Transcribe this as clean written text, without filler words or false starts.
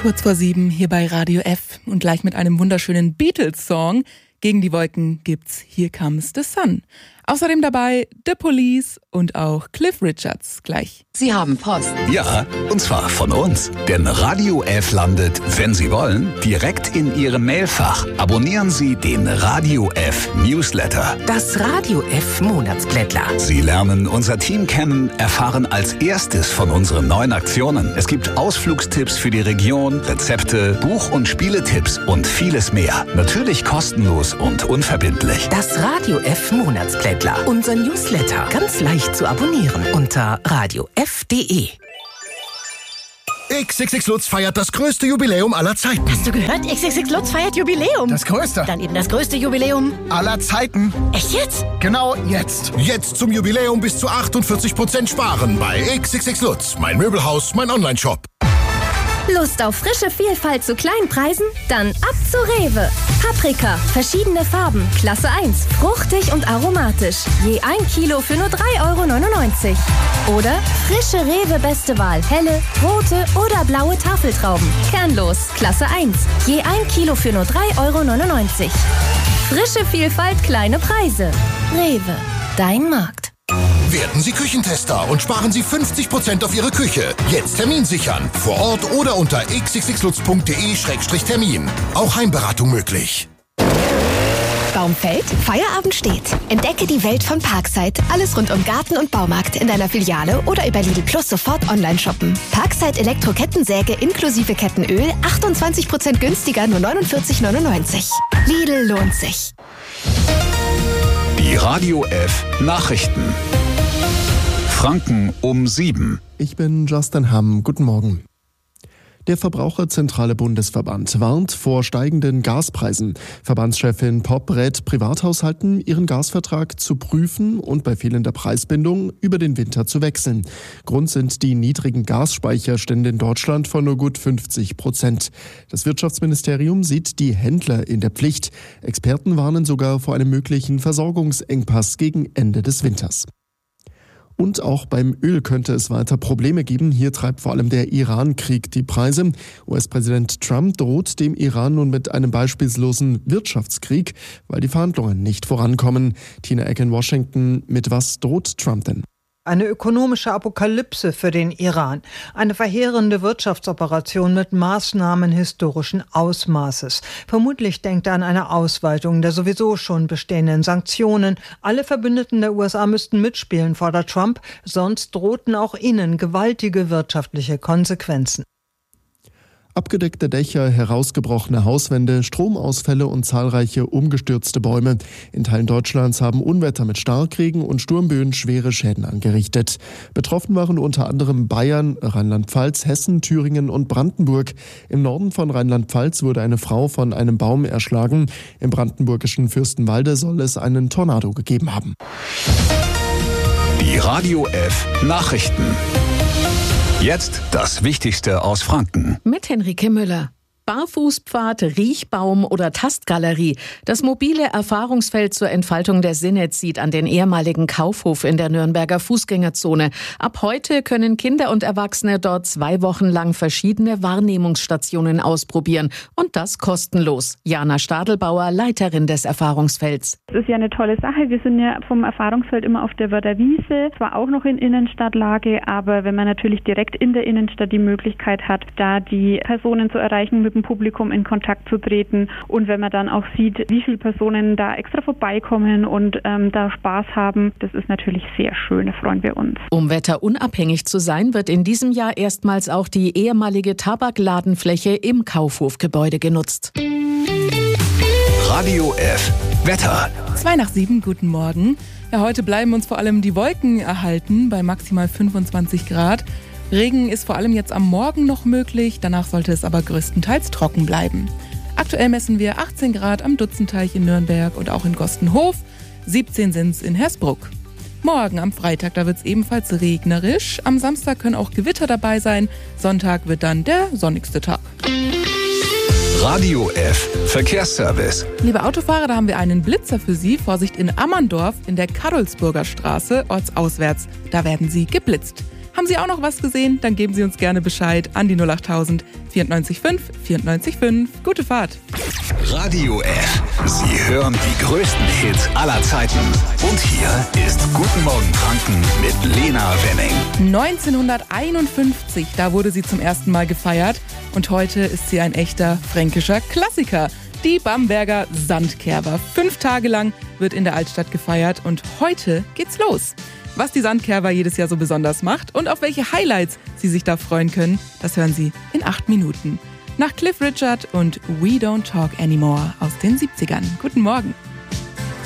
Kurz vor 7 hier bei Radio F und gleich mit einem wunderschönen Beatles-Song. Gegen die Wolken gibt's Here Comes the Sun. Außerdem dabei The Police und auch Cliff Richards gleich. Sie haben Post. Ja, und zwar von uns. Denn Radio F landet, wenn Sie wollen, direkt in Ihrem Mailfach. Abonnieren Sie den Radio F Newsletter. Das Radio F Monatsblättler. Sie lernen unser Team kennen, erfahren als erstes von unseren neuen Aktionen. Es gibt Ausflugstipps für die Region, Rezepte, Buch- und Spieletipps und vieles mehr. Natürlich kostenlos und unverbindlich. Das Radio F Monatsblättler. Unser Newsletter. Ganz leicht zu abonnieren unter radiof.de. XXX Lutz feiert das größte Jubiläum aller Zeiten. Hast du gehört? XXX Lutz feiert Jubiläum. Das größte. Dann eben das größte Jubiläum Aller Zeiten. Echt jetzt? Genau jetzt. Jetzt zum Jubiläum bis zu 48% sparen bei XXX Lutz. Mein Möbelhaus, mein Onlineshop. Lust auf frische Vielfalt zu kleinen Preisen? Dann ab zu Rewe. Paprika, verschiedene Farben, Klasse 1, fruchtig und aromatisch. Je 1 Kilo für nur 3,99 €. Oder frische Rewe Beste Wahl, helle, rote oder blaue Tafeltrauben. Kernlos, Klasse 1. Je 1 Kilo für nur 3,99 €. Frische Vielfalt, kleine Preise. Rewe, dein Markt. Werden Sie Küchentester und sparen Sie 50% auf Ihre Küche. Jetzt Termin sichern. Vor Ort oder unter xxxlutz.de/termin. Auch Heimberatung möglich. Baum fällt, Feierabend steht. Entdecke die Welt von Parkside. Alles rund um Garten und Baumarkt in deiner Filiale oder über Lidl Plus sofort online shoppen. Parkside Elektro-Kettensäge inklusive Kettenöl 28% günstiger, nur 49,99 €. Lidl lohnt sich. Die Radio F Nachrichten. Franken um 7. Ich bin Justin Hamm. Guten Morgen. Der Verbraucherzentrale Bundesverband warnt vor steigenden Gaspreisen. Verbandschefin Popp rät Privathaushalten, ihren Gasvertrag zu prüfen und bei fehlender Preisbindung über den Winter zu wechseln. Grund sind die niedrigen Gasspeicherstände in Deutschland von nur gut 50%. Das Wirtschaftsministerium sieht die Händler in der Pflicht. Experten warnen sogar vor einem möglichen Versorgungsengpass gegen Ende des Winters. Und auch beim Öl könnte es weiter Probleme geben. Hier treibt vor allem der Iran-Krieg die Preise. US-Präsident Trump droht dem Iran nun mit einem beispiellosen Wirtschaftskrieg, weil die Verhandlungen nicht vorankommen. Tina Eck in Washington, mit was droht Trump denn? Eine ökonomische Apokalypse für den Iran. Eine verheerende Wirtschaftsoperation mit Maßnahmen historischen Ausmaßes. Vermutlich denkt er an eine Ausweitung der sowieso schon bestehenden Sanktionen. Alle Verbündeten der USA müssten mitspielen, fordert Trump. Sonst drohten auch ihnen gewaltige wirtschaftliche Konsequenzen. Abgedeckte Dächer, herausgebrochene Hauswände, Stromausfälle und zahlreiche umgestürzte Bäume. In Teilen Deutschlands haben Unwetter mit Starkregen und Sturmböen schwere Schäden angerichtet. Betroffen waren unter anderem Bayern, Rheinland-Pfalz, Hessen, Thüringen und Brandenburg. Im Norden von Rheinland-Pfalz wurde eine Frau von einem Baum erschlagen. Im brandenburgischen Fürstenwalde soll es einen Tornado gegeben haben. Die Radio F Nachrichten. Jetzt das Wichtigste aus Franken. Mit Henrike Müller. Barfußpfad, Riechbaum oder Tastgalerie. Das mobile Erfahrungsfeld zur Entfaltung der Sinne zieht an den ehemaligen Kaufhof in der Nürnberger Fußgängerzone. Ab heute können Kinder und Erwachsene dort 2 Wochen lang verschiedene Wahrnehmungsstationen ausprobieren. Und das kostenlos. Jana Stadelbauer, Leiterin des Erfahrungsfelds. Das ist ja eine tolle Sache. Wir sind ja vom Erfahrungsfeld immer auf der Wörder Wiese, zwar auch noch in Innenstadtlage, aber wenn man natürlich direkt in der Innenstadt die Möglichkeit hat, da die Personen zu erreichen, mit dem Publikum in Kontakt zu treten und wenn man dann auch sieht, wie viele Personen da extra vorbeikommen und da Spaß haben, das ist natürlich sehr schön, da freuen wir uns. Um wetterunabhängig zu sein, wird in diesem Jahr erstmals auch die ehemalige Tabakladenfläche im Kaufhofgebäude genutzt. Radio F Wetter. 2 nach 7, guten Morgen. Ja, heute bleiben uns vor allem die Wolken erhalten bei maximal 25 Grad. Regen ist vor allem jetzt am Morgen noch möglich, danach sollte es aber größtenteils trocken bleiben. Aktuell messen wir 18 Grad am Dutzenteich in Nürnberg und auch in Gostenhof, 17 sind's in Hersbruck. Morgen am Freitag, da wird's ebenfalls regnerisch, am Samstag können auch Gewitter dabei sein, Sonntag wird dann der sonnigste Tag. Radio F Verkehrsservice. Liebe Autofahrer, da haben wir einen Blitzer für Sie. Vorsicht in Ammerndorf in der Kadolsburger Straße, ortsauswärts. Da werden Sie geblitzt. Haben Sie auch noch was gesehen? Dann geben Sie uns gerne Bescheid an die 08000 94.5 94.5. Gute Fahrt. Radio F. Sie hören die größten Hits aller Zeiten. Und hier ist Guten Morgen Franken mit Lena Wenning. 1951, da wurde sie zum ersten Mal gefeiert. Und heute ist sie ein echter fränkischer Klassiker. Die Bamberger Sandkerber. 5 Tage lang wird in der Altstadt gefeiert und heute geht's los. Was die Sandkerber jedes Jahr so besonders macht und auf welche Highlights Sie sich da freuen können, das hören Sie in 8 Minuten. Nach Cliff Richard und We Don't Talk Anymore aus den 70ern. Guten Morgen.